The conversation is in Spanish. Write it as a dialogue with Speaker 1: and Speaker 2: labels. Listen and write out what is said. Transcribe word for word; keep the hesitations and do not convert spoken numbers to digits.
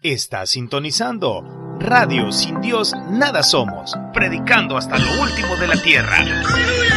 Speaker 1: Está sintonizando Radio Sin Dios Nada Somos, predicando hasta lo último de la tierra.
Speaker 2: ¡Aleluya!